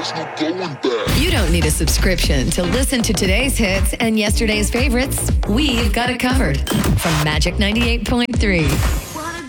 You don't need a subscription to listen to today's hits and yesterday's favorites. We've got it covered. From Magic 98.3.